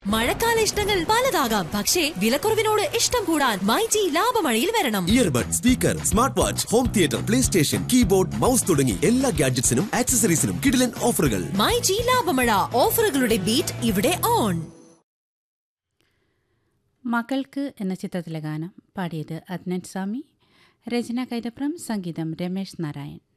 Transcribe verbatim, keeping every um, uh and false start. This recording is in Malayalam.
മഴക്കാല ഇഷ്ടങ്ങൾ പലതാകാം, പക്ഷേ വിലക്കുറവിനോട് ഇഷ്ടം കൂടാൻ മൈജി ലാഭമഴയിൽ വരണം. Earbud, speaker, smart watch, home theatre, play station, keyboard, mouse തുടങ്ങി എല്ലാ ഗാഡ്ജറ്റ്സിനും ആക്സസറീസിനും കിടിലൻ ഓഫറുകൾ. മൈജി ലാഭമഴ, ഓഫറുകളുടെ ബീറ്റ് ഇവിടെ ഓൺ. മകൾക്ക് എന്ന ചിത്രത്തിലെ ഗാനം പാടിയത് അദ്നൻ സ്വാമി, രചന കൈതപ്രം, സംഗീതം രമേശ് നാരായൺ.